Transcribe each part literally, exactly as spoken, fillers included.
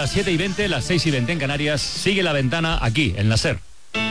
las siete y veinte, las seis y veinte en Canarias. Sigue La Ventana aquí, en la SER.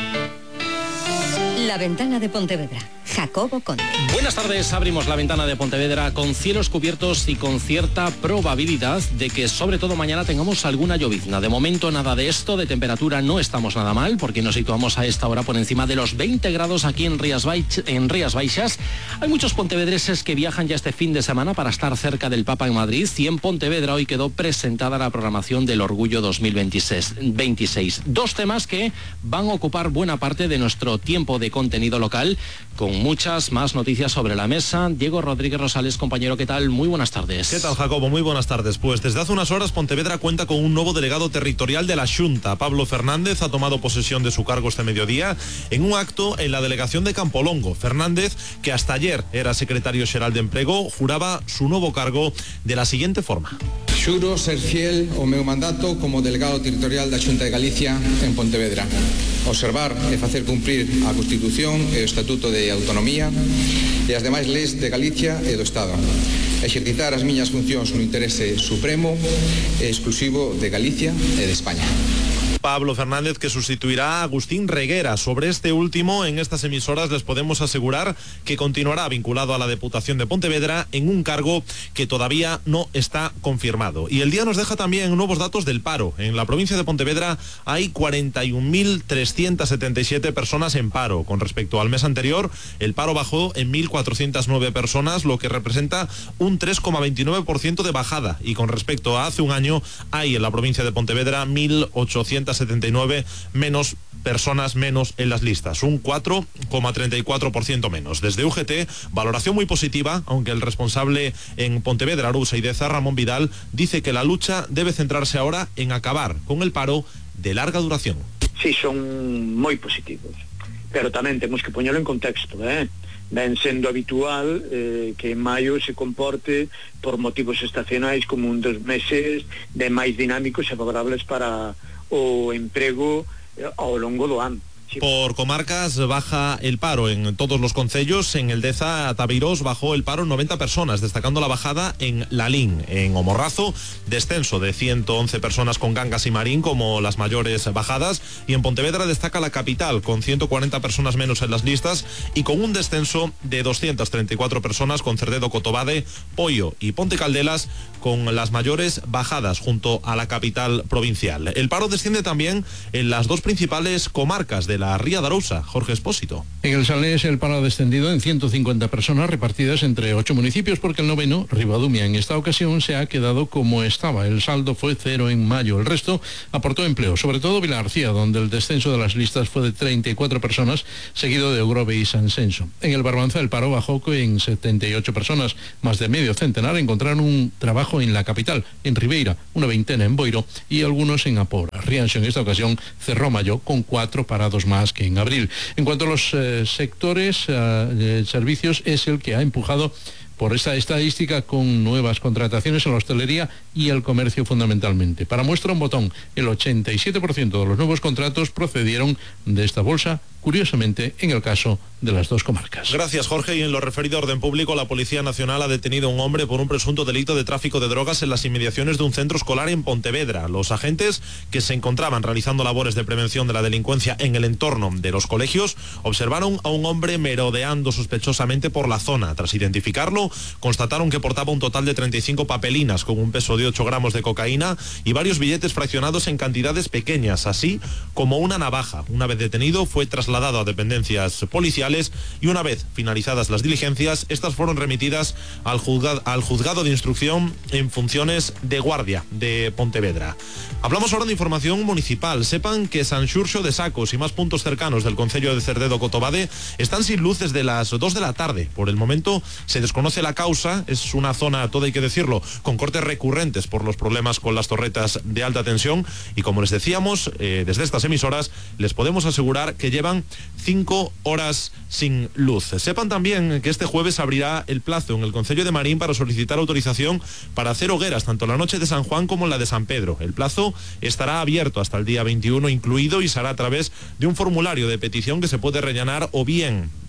La Ventana de Pontevedra. Jacobo Conde. Buenas tardes, abrimos La Ventana de Pontevedra con cielos cubiertos y con cierta probabilidad de que sobre todo mañana tengamos alguna llovizna. De momento nada de esto, de temperatura no estamos nada mal porque nos situamos a esta hora por encima de los veinte grados aquí en Rías, Baix, en Rías Baixas. Hay muchos pontevedreses que viajan ya este fin de semana para estar cerca del Papa en Madrid y en Pontevedra hoy quedó presentada la programación del Orgullo dos mil veintiséis. Dos temas que van a ocupar buena parte de nuestro tiempo de contenido local, con muchas más noticias sobre la mesa. Diego Rodríguez Rosales, compañero, ¿qué tal? Muy buenas tardes. ¿Qué tal, Jacobo? Muy buenas tardes. Pues desde hace unas horas Pontevedra cuenta con un nuevo delegado territorial de la Xunta. Pablo Fernández ha tomado posesión de su cargo este mediodía en un acto en la delegación de Campolongo. Fernández, que hasta ayer era secretario xeral de Empleo, juraba su nuevo cargo de la siguiente forma. Xuro ser fiel ao meu mandato como delegado territorial da Xunta de Galicia en Pontevedra. Observar e facer cumprir a Constitución e o Estatuto de Autonomía e as demais leis de Galicia e do Estado. Exercitar as miñas funcións no interese supremo e exclusivo de Galicia e de España. Pablo Fernández, que sustituirá a Agustín Reguera. Sobre este último, en estas emisoras les podemos asegurar que continuará vinculado a la Diputación de Pontevedra en un cargo que todavía no está confirmado. Y el día nos deja también nuevos datos del paro. En la provincia de Pontevedra hay cuarenta y un mil trescientas setenta y siete personas en paro. Con respecto al mes anterior, el paro bajó en mil cuatrocientas nueve personas, lo que representa un tres coma veintinueve por ciento de bajada. Y con respecto a hace un año, hay en la provincia de Pontevedra mil ochocientas setenta y nueve menos personas menos en las listas, un cuatro coma treinta y cuatro por ciento menos. Desde U G T, valoración muy positiva, aunque el responsable en Pontevedra, Arousa y Deza, Ramón Vidal, dice que la lucha debe centrarse ahora en acabar con el paro de larga duración. Sí, son moi positivos, pero tamén temos que poñelo en contexto, eh? Ven sendo habitual eh, que en maio se comporte por motivos estacionais como un dos meses de máis dinámicos e favorables para o emprego ao longo do ano. Por comarcas baja el paro en todos los concellos. En el Deza, Tabeirós, bajó el paro en noventa personas, destacando la bajada en Lalín. En Omorrazo, descenso de ciento once personas con Cangas y Marín como las mayores bajadas. Y en Pontevedra destaca la capital, con ciento cuarenta personas menos en las listas y con un descenso de doscientas treinta y cuatro personas con Cerdedo, Cotobade, Poio y Ponte Caldelas con las mayores bajadas junto a la capital provincial. El paro desciende también en las dos principales comarcas de la la Ría de Arousa. Jorge Espósito. En el Salés el paro ha descendido en ciento cincuenta personas repartidas entre ocho municipios porque el noveno, Ribadumia, en esta ocasión se ha quedado como estaba. El saldo fue cero en mayo. El resto aportó empleo, sobre todo Vilagarcía, donde el descenso de las listas fue de treinta y cuatro personas, seguido de Ogrove y San Censo. En el Barbanza el paro bajó en setenta y ocho personas. Más de medio centenar encontraron un trabajo en la capital, en Ribeira, una veintena en Boiro y algunos en Apora. Rianxo en esta ocasión cerró mayo con cuatro parados más que en abril. En cuanto a los eh, sectores, eh, servicios es el que ha empujado por esta estadística con nuevas contrataciones en la hostelería y el comercio fundamentalmente. Para muestra un botón, el ochenta y siete por ciento de los nuevos contratos procedieron de esta bolsa, curiosamente en el caso de las dos comarcas. Gracias, Jorge. Y en lo referido a orden público, la Policía Nacional ha detenido a un hombre por un presunto delito de tráfico de drogas en las inmediaciones de un centro escolar en Pontevedra. Los agentes, que se encontraban realizando labores de prevención de la delincuencia en el entorno de los colegios, observaron a un hombre merodeando sospechosamente por la zona. Tras identificarlo, constataron que portaba un total de treinta y cinco papelinas con un peso de ocho gramos de cocaína y varios billetes fraccionados en cantidades pequeñas, así como una navaja. Una vez detenido, fue trasladado a dependencias policiales y una vez finalizadas las diligencias, estas fueron remitidas al juzgado, al juzgado de instrucción en funciones de guardia de Pontevedra. Hablamos ahora de información municipal. Sepan que San Xurxo de Sacos y más puntos cercanos del concello de Cerdedo, Cotobade están sin luz desde las dos de la tarde. Por el momento se desconoce la causa. Es una zona, todo hay que decirlo, con cortes recurrentes por los problemas con las torretas de alta tensión y, como les decíamos, eh, desde estas emisoras les podemos asegurar que llevan cinco horas sin luz. Sepan también que este jueves abrirá el plazo en el concello de Marín para solicitar autorización para hacer hogueras, tanto la noche de San Juan como la de San Pedro. El plazo estará abierto hasta el día veintiuno incluido y será a través de un formulario de petición que se puede rellenar o bien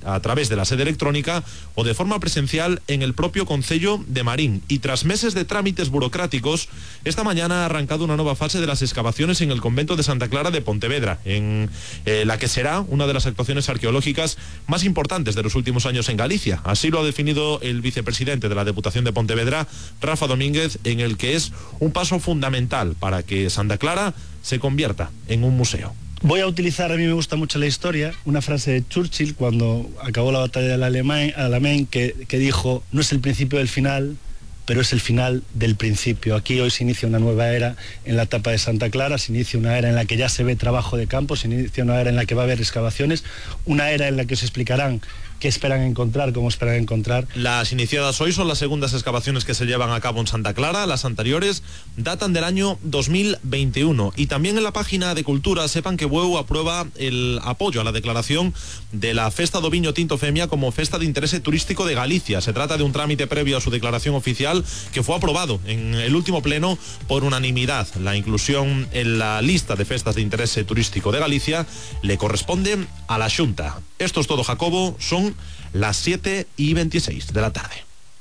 a través de la sede electrónica o de forma presencial en el propio Concello de Marín. Y tras meses de trámites burocráticos, esta mañana ha arrancado una nueva fase de las excavaciones en el convento de Santa Clara de Pontevedra, en eh, la que será una de las actuaciones arqueológicas más importantes de los últimos años en Galicia. Así lo ha definido el vicepresidente de la Deputación de Pontevedra, Rafa Domínguez, en el que es un paso fundamental para que Santa Clara se convierta en un museo. Voy a utilizar, a mí me gusta mucho la historia, una frase de Churchill cuando acabó la batalla del Alamein, que, que dijo: no es el principio del final, pero es el final del principio. Aquí hoy se inicia una nueva era en la etapa de Santa Clara, se inicia una era en la que ya se ve trabajo de campo, se inicia una era en la que va a haber excavaciones, una era en la que se explicarán qué esperan encontrar, cómo esperan encontrar. Las iniciadas hoy son las segundas excavaciones que se llevan a cabo en Santa Clara. Las anteriores datan del año dos mil veintiuno. Y también en la página de Cultura sepan que Bueu aprueba el apoyo a la declaración de la Festa do Viño Tinto Femia como Festa de Interés Turístico de Galicia. Se trata de un trámite previo a su declaración oficial que fue aprobado en el último pleno por unanimidad. La inclusión en la lista de festas de interés turístico de Galicia le corresponde a la Xunta. Esto es todo, Jacobo. Son las siete y veintiséis de la tarde.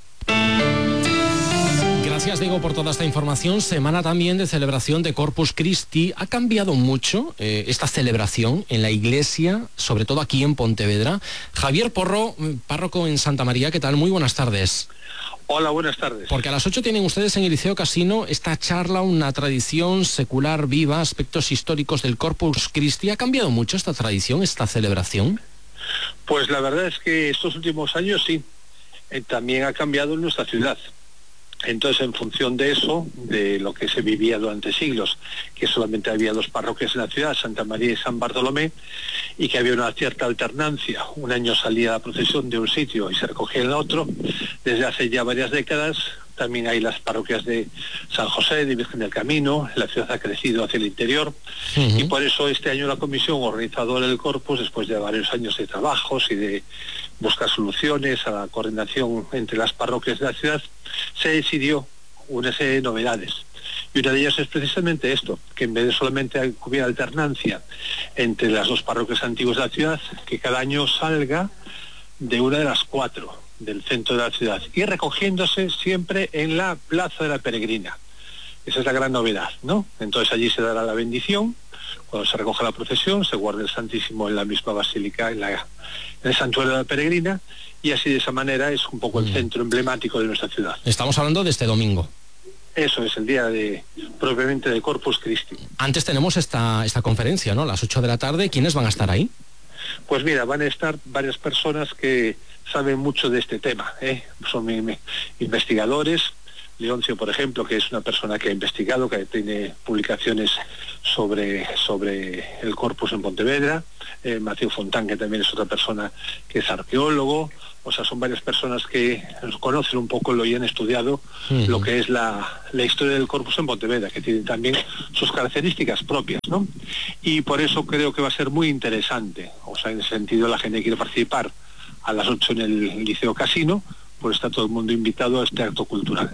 Gracias, Diego, por toda esta información. Semana también de celebración de Corpus Christi. ¿Ha cambiado mucho eh, esta celebración en la iglesia, sobre todo aquí en Pontevedra? Javier Porro, párroco en Santa María, ¿qué tal? Muy buenas tardes. Hola, buenas tardes. Porque a las ocho tienen ustedes en el Liceo Casino esta charla, una tradición secular viva, aspectos históricos del Corpus Christi. ¿Ha cambiado mucho esta tradición, esta celebración? Pues la verdad es que estos últimos años sí, eh, también ha cambiado en nuestra ciudad. Entonces, en función de eso, de lo que se vivía durante siglos, que solamente había dos parroquias en la ciudad, Santa María y San Bartolomé, y que había una cierta alternancia. Un año salía la procesión de un sitio y se recogía en el otro. Desde hace ya varias décadas también hay las parroquias de San José, de Virgen del Camino. La ciudad ha crecido hacia el interior. Uh-huh. Y por eso este año la comisión organizadora del Corpus, después de varios años de trabajos y de buscar soluciones a la coordinación entre las parroquias de la ciudad, se decidió una serie de novedades. Y una de ellas es precisamente esto, que en vez de solamente hubiera alternancia entre las dos parroquias antiguas de la ciudad, que cada año salga de una de las cuatro del centro de la ciudad y recogiéndose siempre en la Plaza de la Peregrina. Esa es la gran novedad, ¿no? Entonces allí se dará la bendición. Cuando se recoge la procesión, se guarda el Santísimo en la misma basílica, en, la, en el santuario de la Peregrina, y así de esa manera es un poco el centro emblemático de nuestra ciudad. Estamos hablando de este domingo. Eso es el día de propiamente de Corpus Christi. Antes tenemos esta, esta conferencia, ¿no? A las ocho de la tarde. ¿Quiénes van a estar ahí? Pues mira, van a estar varias personas que saben mucho de este tema, ¿eh? Son mi, mi, investigadores. Leoncio, por ejemplo, que es una persona que ha investigado, que tiene publicaciones sobre, sobre el Corpus en Pontevedra. Eh, Mateo Fontán, que también es otra persona que es arqueólogo. O sea, son varias personas que conocen un poco lo y han estudiado uh-huh. lo que es la, la historia del Corpus en Pontevedra, que tiene también sus características propias, ¿no? Y por eso creo que va a ser muy interesante. O sea, en ese sentido, la gente que quiere participar a las ocho en el Liceo Casino, pues está todo el mundo invitado a este acto cultural.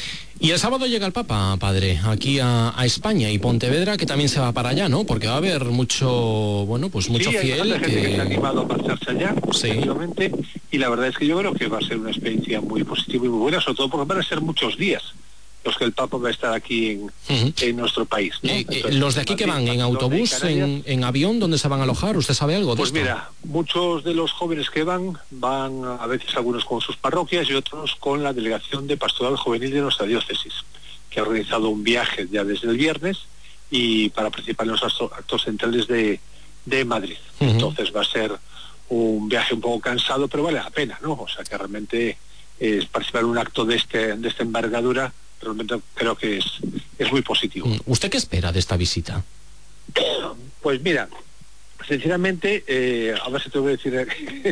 Y el sábado llega el Papa, padre, aquí a, a España, y Pontevedra, que también se va para allá, ¿no? Porque va a haber mucho, bueno, pues mucho sí, fiel. Hay gente que... que se ha animado a marcharse allá, sí. efectivamente, y la verdad es que yo creo que va a ser una experiencia muy positiva y muy buena, sobre todo porque van a ser muchos días los que el Papa va a estar aquí en, uh-huh. en nuestro país, ¿no? Eh, Entonces, los de aquí que van, ¿en autobús, en, en avión? ¿Dónde se van a alojar? ¿Usted sabe algo de pues esto? Pues mira, muchos de los jóvenes que van, van a veces algunos con sus parroquias y otros con la Delegación de Pastoral Juvenil de nuestra diócesis, que ha organizado un viaje ya desde el viernes y para participar en los actos centrales de, de Madrid. Uh-huh. Entonces va a ser un viaje un poco cansado, pero vale la pena, ¿no? O sea que realmente es participar en un acto de este de esta envergadura, realmente creo que es, es muy positivo. ¿Usted qué espera de esta visita? Pues mira, sinceramente, eh, a ver si te voy a decir,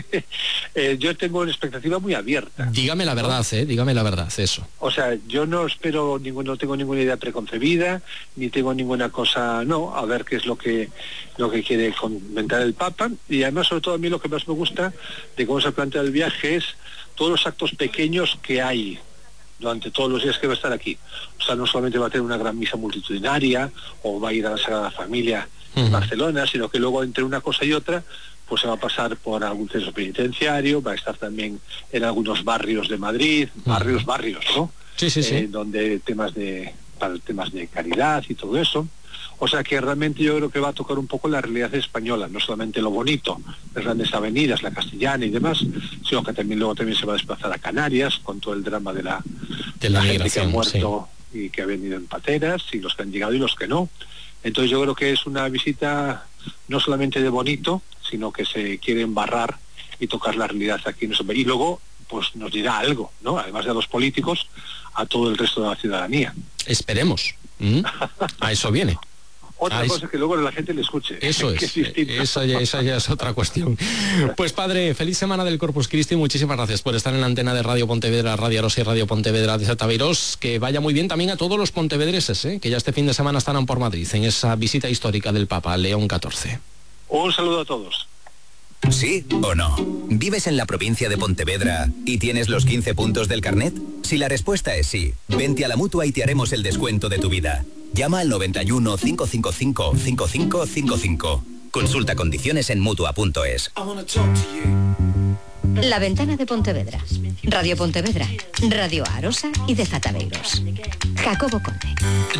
eh, yo tengo una expectativa muy abierta. Dígame la verdad, ¿no? eh, dígame la verdad, eso. O sea, yo no espero, ningún, no tengo ninguna idea preconcebida, ni tengo ninguna cosa, no, a ver qué es lo que lo que quiere comentar el Papa, y además, sobre todo a mí lo que más me gusta de cómo se plantea el viaje es todos los actos pequeños que hay durante todos los días que va a estar aquí. O sea, no solamente va a tener una gran misa multitudinaria, o va a ir a la Sagrada Familia en Barcelona, sino que luego entre una cosa y otra pues se va a pasar por algún centro penitenciario, va a estar también en algunos barrios de Madrid, barrios, barrios, ¿no? Sí, sí, sí. Eh, donde temas de, para temas de caridad y todo eso. O sea que realmente yo creo que va a tocar un poco la realidad española, no solamente lo bonito, las grandes avenidas, la Castellana y demás, sino que también luego también se va a desplazar a Canarias con todo el drama de la, de la, la migración, gente que ha muerto sí. y que ha venido en pateras, y los que han llegado y los que no. Entonces yo creo que es una visita no solamente de bonito, sino que se quiere embarrar y tocar la realidad aquí en nuestro país. Y luego pues nos dirá algo, ¿no? Además de a los políticos, a todo el resto de la ciudadanía. Esperemos. ¿Mm? A eso viene. Otra ah, cosa es... es que luego la gente le escuche. Eso es, es esa, ya, esa ya es otra cuestión. Pues padre, feliz semana del Corpus Christi, muchísimas gracias por estar en la antena de Radio Pontevedra, Radio Arosa y Radio Pontevedra de Sataviros. Que vaya muy bien también a todos los pontevedreses, ¿eh? Que ya este fin de semana estarán por Madrid en esa visita histórica del Papa León catorce. Un saludo a todos. ¿Sí o no? ¿Vives en la provincia de Pontevedra y tienes los quince puntos del carnet? Si la respuesta es sí, vente a la Mutua y te haremos el descuento de tu vida. Llama al noventa y uno, cinco cinco cinco, cinco cinco cinco cinco. Consulta condiciones en mutua punto es. La Ventana de Pontevedra. Radio Pontevedra, Radio Arosa y de Zataveiros. Jacobo Conde.